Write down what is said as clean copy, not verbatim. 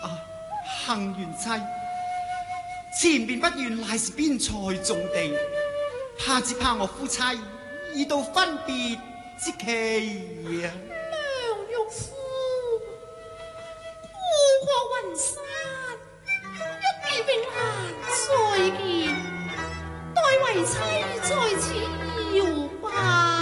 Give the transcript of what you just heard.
幸元妻，前便不願乃是邊塞重地，只怕我夫妻已到分別之期啊！